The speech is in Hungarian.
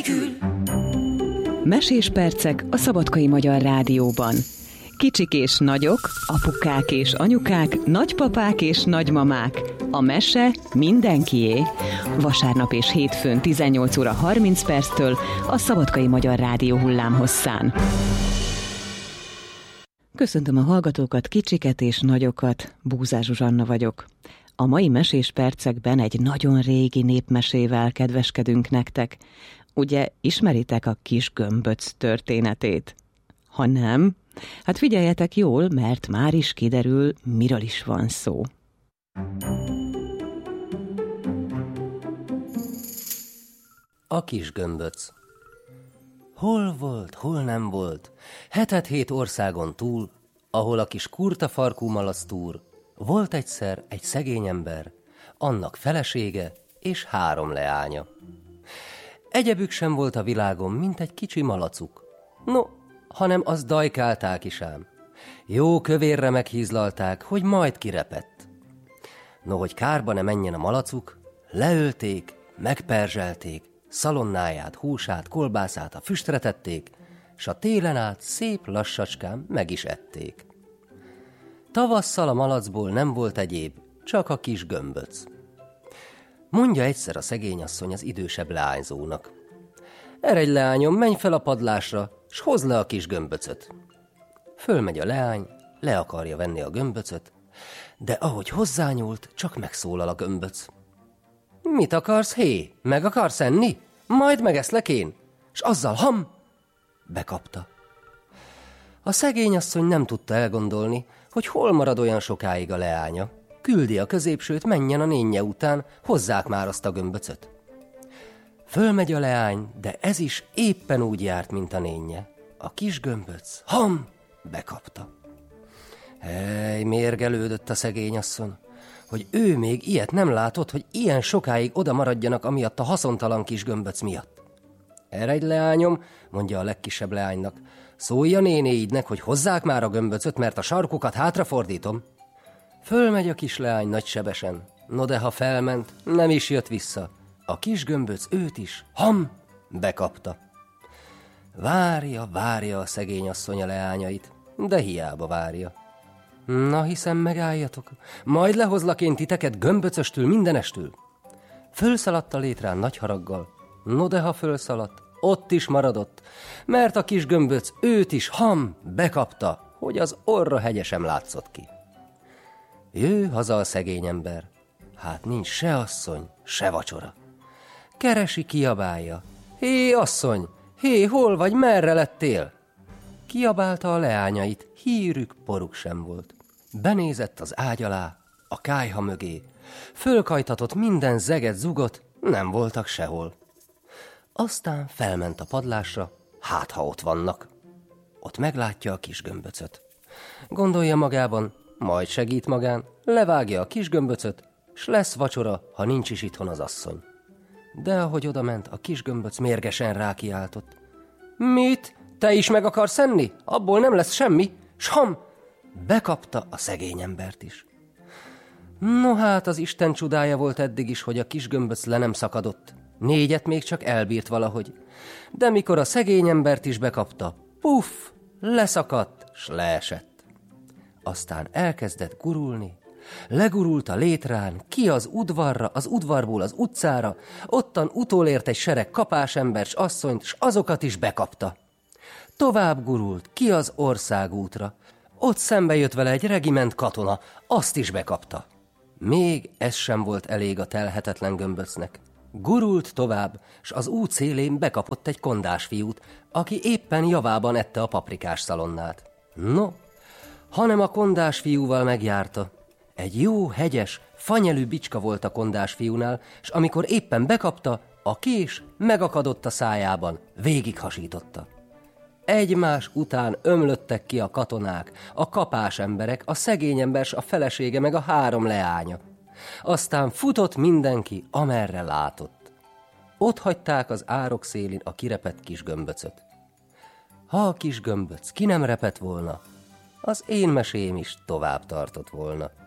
nélkül. Mesés percek a Szabadkai Magyar Rádióban. Kicsik és nagyok, apukák és anyukák, nagypapák és nagymamák. A mese mindenkié. Vasárnap és hétfőn 18 óra 30 perctől a Szabadkai Magyar Rádió hullámhosszán. Köszöntöm a hallgatókat, kicsiket és nagyokat, Búzás Zsuzsanna vagyok. A mai mesés percekben egy nagyon régi népmesével kedveskedünk nektek. Ugye ismeritek a kis gömböc történetét? Ha nem, hát figyeljetek jól, mert már is kiderül, miről is van szó. A kis gömböc. Hol volt, hol nem volt, 7 országon túl, ahol a kis kurta farkú malac túr, volt egyszer egy szegény ember, annak felesége és 3 leánya. Egyebük sem volt a világon, mint egy kicsi malacuk. No, hanem azt dajkálták is ám. Jó kövérre meghízlalták, hogy majd kirepett. No, hogy kárba ne menjen a malacuk, leölték, megperzselték, szalonnáját, húsát, kolbászát a füstre tették, s a télen át szép lassacskán meg is ették. Tavasszal a malacból nem volt egyéb, csak a kis gömböc. Mondja egyszer a szegény asszony az idősebb leányzónak: eredj, leányom, menj fel a padlásra, s hozd le a kis gömböcöt. Fölmegy a leány, le akarja venni a gömböcöt, de ahogy hozzányúlt, csak megszólal a gömböc: mit akarsz, hé? Meg akarsz enni? Majd megeszlek én. S azzal ham! Bekapta. A szegény asszony nem tudta elgondolni, hogy hol marad olyan sokáig a leánya. Küldi a középsőt, menjen a nénje után, hozzák már azt a gömböcöt. Fölmegy a leány, de ez is éppen úgy járt, mint a nénje. A kis gömböc, ham! Bekapta. Hely, mérgelődött a szegény asszony, hogy ő még ilyet nem látott, hogy ilyen sokáig oda maradjanak amiatt a haszontalan kis gömböc miatt. Eredj, leányom, mondja a legkisebb leánynak, szólj a nénéidnek, hogy hozzák már a gömböcöt, mert a sarkukat hátrafordítom. Fölmegy a kis leány nagysebesen, no de ha felment, nem is jött vissza. A kis gömböc őt is, ham! Bekapta. Várja a szegény asszony a leányait, de hiába várja. Na, hiszen megálljatok, majd lehozlak én titeket gömböcöstül mindenestül. Fölszaladt a létrán nagy haraggal, no de ha fölszaladt, ott is maradott, mert a kis gömböc őt is, ham! Bekapta, hogy az orra hegye sem látszott ki. Jő haza a szegény ember, hát nincs se asszony, se vacsora. Keresi, kiabálja: hé, asszony, hé, hol vagy, merre lettél? Kiabálta a leányait, hírük, poruk sem volt. Benézett az ágy alá, a kályha mögé, fölkajtatott minden zeget, zugot, nem voltak sehol. Aztán felment a padlásra, hát ha ott vannak. Ott meglátja a kis gömböcöt. Gondolja magában, majd segít magán, levágja a kis gömböcöt, s lesz vacsora, ha nincs is itthon az asszony. De ahogy odament, a kis gömböc mérgesen rákiáltott: mit? Te is meg akarsz enni? Abból nem lesz semmi, s ham! Bekapta a szegény embert is. No hát, az Isten csodája volt eddig is, hogy a kis gömböc le nem szakadott. 4 még csak elbírt valahogy. De mikor a szegény embert is bekapta, puff, leszakadt, s leesett. Aztán elkezdett gurulni. Legurult a létrán, ki az udvarra, az udvarból az utcára, ottan utolért egy sereg kapásember s asszonyt, s azokat is bekapta. Tovább gurult, ki az országútra, ott szembe jött vele egy regiment katona, azt is bekapta. Még ez sem volt elég a telhetetlen gömböcnek. Gurult tovább, s az út szélén bekapott egy kondás fiút, aki éppen javában ette a paprikás szalonnát. No, hanem a kondás fiúval megjárta. Egy jó, hegyes, fanyelű bicska volt a kondás fiúnál, s amikor éppen bekapta, a kés megakadott a szájában, végighasította. Egymás után ömlöttek ki a katonák, a kapás emberek, a szegény ember, s a felesége, meg a 3 leánya. Aztán futott mindenki, amerre látott. Ott hagyták az árok szélén a kirepett kis gömböcöt. Ha a kis gömböc ki nem repett volna, az én mesém is tovább tartott volna.